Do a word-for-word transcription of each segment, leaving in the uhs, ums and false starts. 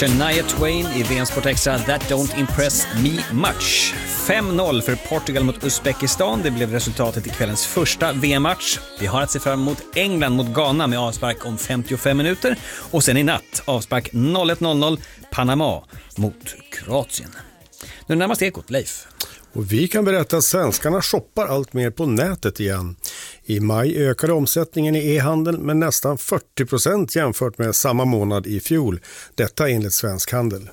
Shania Twain i V M Sport Extra, That Don't Impress Me Much. fem noll för Portugal mot Uzbekistan. Det blev resultatet i kvällens första V M-match. Vi har att se fram emot England mot Ghana med avspark om femtiofem minuter. Och sen i natt avspark noll ett noll noll Panama mot Kroatien. Nu närmast Ekot, Leif. Och vi kan berätta att svenskarna shoppar allt mer på nätet igen. I maj ökade omsättningen i e-handeln med nästan fyrtio procent jämfört med samma månad i fjol. Detta enligt Svensk Handel.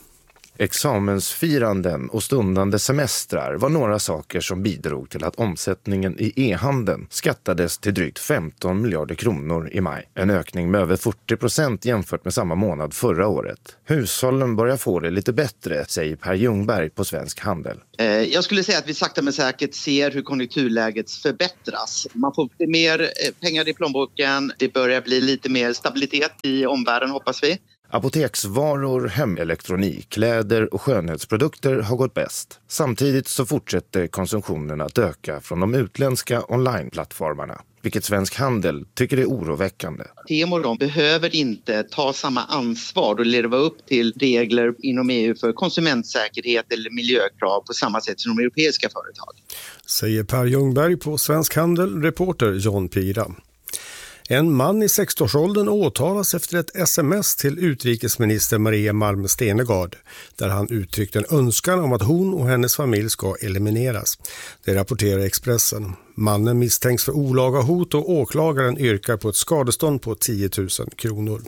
Examensfiranden och stundande semestrar var några saker som bidrog till att omsättningen i e-handeln skattades till drygt femton miljarder kronor i maj. En ökning med över fyrtio procent jämfört med samma månad förra året. Hushållen börjar få det lite bättre, säger Per Ljungberg på Svensk Handel. Jag skulle säga att vi sakta men säkert ser hur konjunkturläget förbättras. Man får lite mer pengar i plånboken, det börjar bli lite mer stabilitet i omvärlden hoppas vi. Apoteksvaror, hemelektronik, kläder och skönhetsprodukter har gått bäst. Samtidigt så fortsätter konsumtionen att öka från de utländska onlineplattformarna, vilket Svensk Handel tycker är oroväckande. Temo de behöver inte ta samma ansvar och leva upp till regler inom E U för konsumentsäkerhet eller miljökrav på samma sätt som de europeiska företag. Säger Per Ljungberg på Svensk Handel, reporter John Pira. En man i sextioårsåldern åtalas efter ett sms till utrikesminister Maria Malmö Stenergard där han uttryckt en önskan om att hon och hennes familj ska elimineras. Det rapporterar Expressen. Mannen misstänks för olaga hot och åklagaren yrkar på ett skadestånd på tio tusen kronor.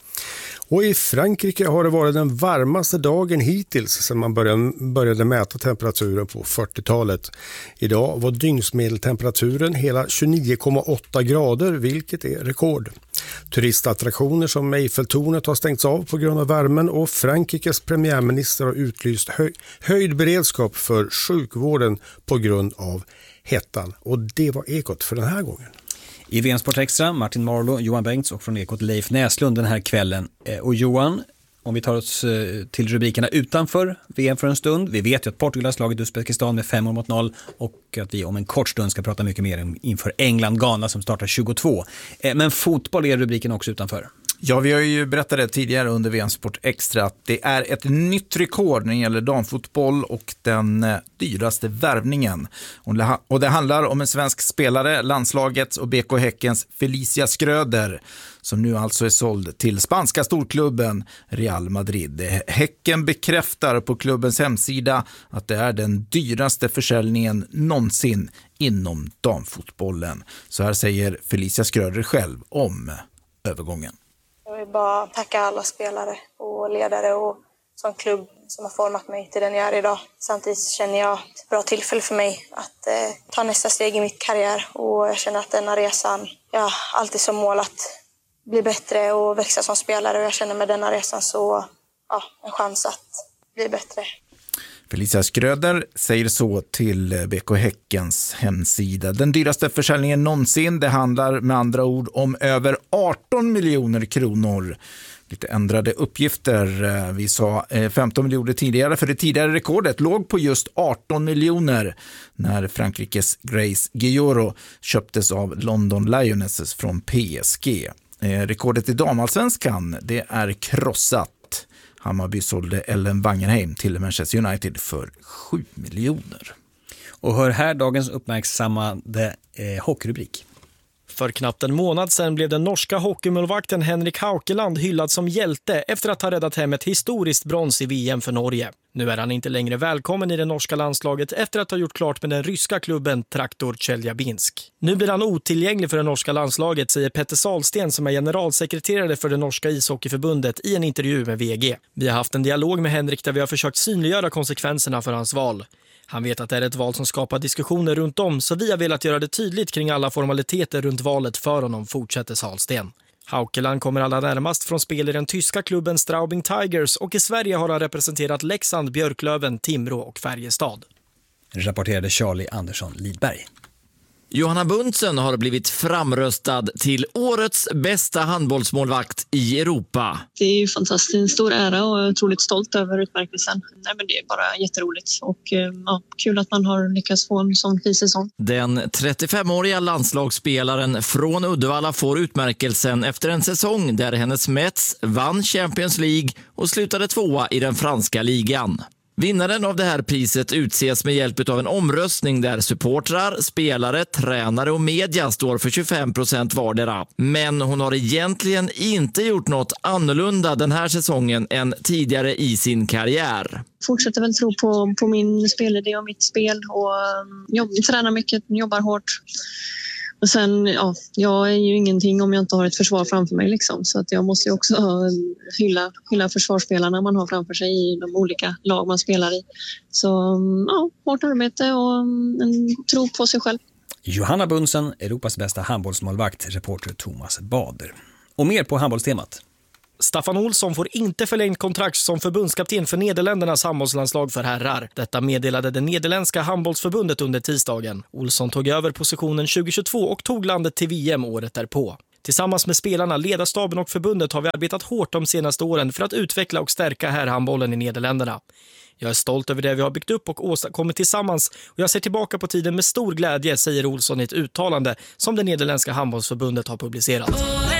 Och i Frankrike har det varit den varmaste dagen hittills sedan man började, började mäta temperaturen på fyrtiotalet. Idag var dygnsmedeltemperaturen hela tjugonio komma åtta grader, vilket är rekord. Turistattraktioner som Eiffeltornet har stängts av på grund av värmen och Frankrikes premiärminister har utlyst höj, höjd beredskap för sjukvården på grund av hettan. Och det var Ekot för den här gången. I V M Sport Extra, Martin Marlow, Johan Bengts och från Ekot Leif Näslund den här kvällen. Och Johan, om vi tar oss till rubrikerna utanför V M för en stund. Vi vet ju att Portugal har slagit Uzbekistan med fem mot noll och att vi om en kort stund ska prata mycket mer inför England-Ghana som startar tjugotvå. Men fotboll är rubriken också utanför. Ja, vi har ju berättat det tidigare under V M Sport Extra att det är ett nytt rekord när det gäller damfotboll och den dyraste värvningen. Och det handlar om en svensk spelare, landslagets och B K Häckens Felicia Skröder, som nu alltså är såld till spanska storklubben Real Madrid. Häcken bekräftar på klubbens hemsida att det är den dyraste försäljningen någonsin inom damfotbollen. Så här säger Felicia Skröder själv om övergången. Jag vill bara tacka alla spelare och ledare och som klubb som har format mig till den jag är idag. Samtidigt känner jag ett bra tillfälle för mig att eh, ta nästa steg i mitt karriär. Och jag känner att denna resan, jag har alltid som mål att bli bättre och växa som spelare. Och jag känner med denna resan så ja, en chans att bli bättre. Felicia Skröder säger så till B K Häckens hemsida. Den dyraste försäljningen någonsin, det handlar med andra ord om över arton miljoner kronor. Lite ändrade uppgifter. Vi sa femton miljoner tidigare, för det tidigare rekordet låg på just arton miljoner när Frankrikes Grace Guilloro köptes av London Lionesses från P S G. Rekordet i damallsvenskan, det är krossat. Hammarby sålde Ellen Wangerheim till Manchester United för sju miljoner. Och hör här dagens uppmärksammade eh, hockeyrubrik. För knappt en månad sedan blev den norska hockeymålvakten Henrik Haukeland hyllad som hjälte efter att ha räddat hem ett historiskt brons i V M för Norge. Nu är han inte längre välkommen i det norska landslaget efter att ha gjort klart med den ryska klubben Traktor Tjeljabinsk. Nu blir han otillgänglig för det norska landslaget, säger Petter Salsten som är generalsekreterare för det norska ishockeyförbundet i en intervju med V G. Vi har haft en dialog med Henrik där vi har försökt synliggöra konsekvenserna för hans val. Han vet att det är ett val som skapar diskussioner runt om, så vi har velat göra det tydligt kring alla formaliteter runt valet för honom, fortsätter Salsten. Haukeland kommer allra närmast från spel i den tyska klubben Straubing Tigers och i Sverige har han representerat Leksand, Björklöven, Timrå och Färjestad. Rapporterade Charlie Andersson Lidberg. Johanna Bunsen har blivit framröstad till årets bästa handbollsmålvakt i Europa. Det är ju fantastiskt, en stor ära och jag är otroligt stolt över utmärkelsen. Nej, men det är bara jätteroligt och ja, kul att man har lyckats få en sån fin säsong. Den trettiofemåriga landslagsspelaren från Uddevalla får utmärkelsen efter en säsong där hennes Mets vann Champions League och slutade tvåa i den franska ligan. Vinnaren av det här priset utses med hjälp av en omröstning där supportrar, spelare, tränare och media står för tjugofem procent vardera. Men hon har egentligen inte gjort något annorlunda den här säsongen än tidigare i sin karriär. Fortsätter väl tro på, på min spelidé och mitt spel och jobb, tränar mycket, jobbar hårt. Och sen, ja, jag är ju ingenting om jag inte har ett försvar framför mig liksom. Så att jag måste ju också hylla, hylla försvarsspelarna man har framför sig i de olika lag man spelar i. Så ja, hårt arbete och en tro på sig själv. Johanna Bunsen, Europas bästa handbollsmålvakt, reporter Thomas Bader. Och mer på handbollstemat. Staffan Olsson får inte förlängt kontrakt som förbundskapten för Nederländernas handbollslandslag för herrar. Detta meddelade det nederländska handbollsförbundet under tisdagen. Olsson tog över positionen tjugohundratjugotvå och tog landet till V M året därpå. Tillsammans med spelarna, ledarstaben och förbundet har vi arbetat hårt de senaste åren för att utveckla och stärka herrhandbollen i Nederländerna. Jag är stolt över det vi har byggt upp och åstadkommit tillsammans och jag ser tillbaka på tiden med stor glädje, säger Olsson i ett uttalande som det nederländska handbollsförbundet har publicerat.